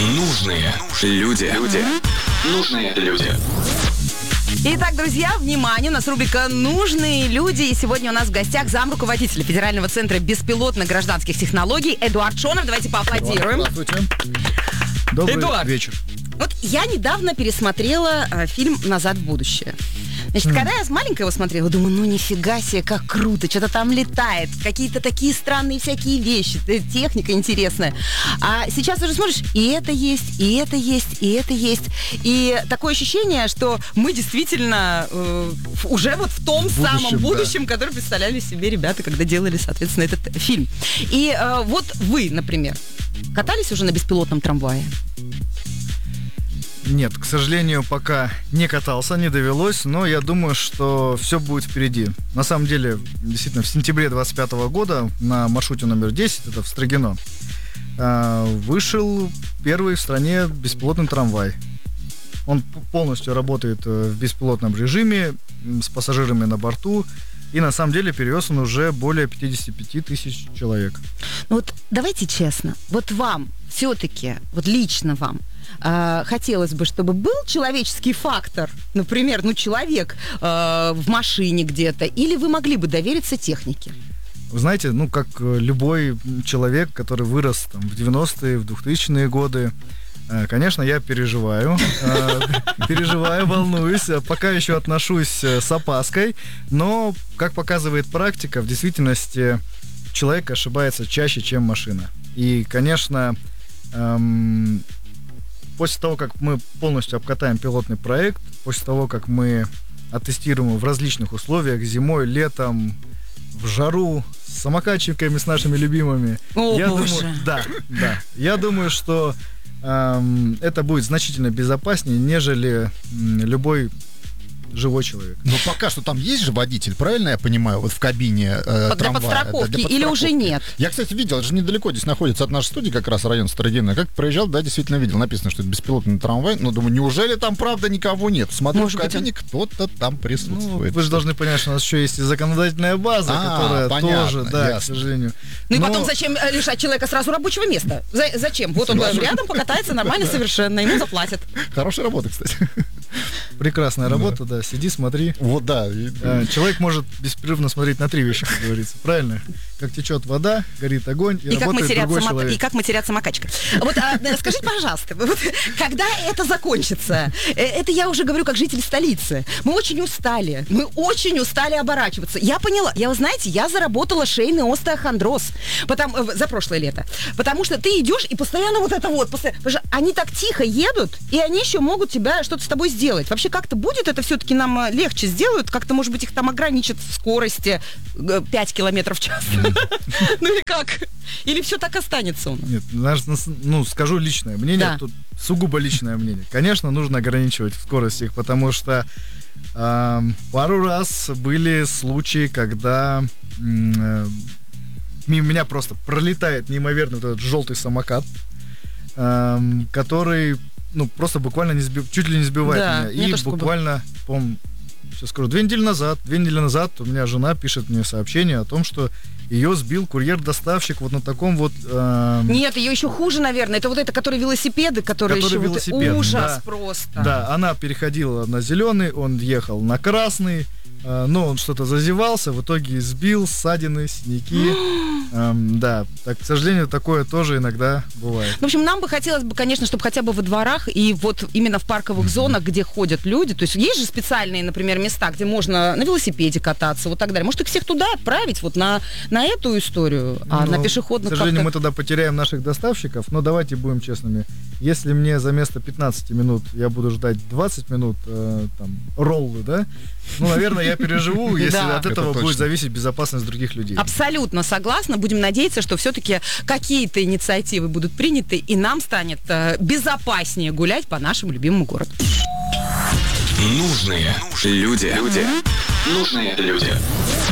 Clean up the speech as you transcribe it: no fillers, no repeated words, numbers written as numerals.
Нужные люди. Нужные люди. Итак, друзья, внимание, у нас рубрика «Нужные люди». И сегодня у нас в гостях замруководитель Федерального центра беспилотных гражданских технологий Эдуард Шонов. Давайте поаплодируем. Здравствуйте. Добрый вечер. Вот я недавно пересмотрела фильм «Назад в будущее». Значит, когда я маленькая его смотрела, думаю, ну нифига себе, как круто, что-то там летает, какие-то такие странные всякие вещи, техника интересная. А сейчас уже смотришь, и это есть, и это есть, и это есть. И такое ощущение, что мы действительно уже вот в том самом будущем, да, которое представляли себе ребята, когда делали, соответственно, этот фильм. И вот вы, например, катались уже на беспилотном трамвае? Нет, к сожалению, пока не катался, не довелось, но я думаю, что все будет впереди. На самом деле, действительно, в сентябре 2025 года на маршруте номер 10, это в Строгино, вышел первый в стране беспилотный трамвай. Он полностью работает в беспилотном режиме, с пассажирами на борту, и на самом деле перевез он уже более 55 тысяч человек. Ну вот давайте честно, вот вам все-таки, вот лично вам, хотелось бы, чтобы был человеческий фактор, например, человек в машине где-то, или вы могли бы довериться технике? Вы знаете, как любой человек, который вырос там, в 90-е, в 2000-е годы, конечно, я переживаю, волнуюсь, пока еще отношусь с опаской, но, как показывает практика, в действительности человек ошибается чаще, чем машина. И, конечно, после того, как мы полностью обкатаем пилотный проект, после того, как мы оттестируем в различных условиях, зимой, летом, в жару, с самокатчиками, с нашими любимыми, я думаю, что это будет значительно безопаснее, нежели любой живой человек. Но пока что там есть же водитель, правильно я понимаю, вот в кабине трамвая? Для подстраховки или уже нет? Я, кстати, видел, это же недалеко здесь находится от нашей студии, как раз район Строгино. Как проезжал, да, действительно видел. Написано, что это беспилотный трамвай. Но думаю, неужели там правда никого нет? Смотрю, в кабине кто-то там присутствует. Вы же должны понять, что у нас еще есть и законодательная база, которая тоже, к сожалению. И потом зачем лишать человека сразу рабочего места? Зачем? Вот он рядом покатается нормально совершенно, ему заплатят. Хорошая работа, кстати. Прекрасная работа, да. Сиди, смотри. Вот, да. Человек может беспрерывно смотреть на 3 вещи, как говорится. Правильно? Как течет вода, горит огонь, и работает другой человек. И как матерят самокатчика. Вот скажите, пожалуйста, когда это закончится? Это я уже говорю как житель столицы. Мы очень устали оборачиваться. Я поняла. Вы знаете, я заработала шейный остеохондроз за прошлое лето. Потому что ты идешь и постоянно потому что они так тихо едут, и они еще могут что-то с тобой сделать. Вообще как-то будет это все-таки нам легче сделают? Как-то, может быть, их там ограничат в скорости 5 километров в час? Ну или как? Или все так останется у нас? Нет, скажу личное мнение, тут сугубо личное мнение. Конечно, нужно ограничивать скорость их, потому что пару раз были случаи, когда мимо меня просто пролетает неимоверный вот этот желтый самокат, который просто буквально чуть ли не сбивает меня. И буквально, по-моему, сейчас скажу, 2 недели назад у меня жена пишет мне сообщение о том, что ее сбил курьер-доставщик вот на таком вот... Нет, ее еще хуже, наверное. Это которые велосипеды, которые еще... Ужас просто. Да, она переходила на зеленый, он ехал на красный, но он что-то зазевался, в итоге сбил, ссадины, синяки. Да, к сожалению, такое тоже иногда бывает. В общем, нам бы хотелось, конечно, чтобы хотя бы во дворах и вот именно в парковых зонах, где ходят люди, то есть есть же специальные, например, места, где можно на велосипеде кататься, вот так далее. Может, их всех туда отправить, вот на эту историю, на пешеходных... К сожалению, мы тогда потеряем наших доставщиков, но давайте будем честными. Если мне за место 15 минут я буду ждать 20 минут роллы, да, наверное, я переживу, если от этого будет зависеть безопасность других людей. Абсолютно согласна. Будем надеяться, что все-таки какие-то инициативы будут приняты, и нам станет безопаснее гулять по нашему любимому городу. Нужные люди. Нужные люди.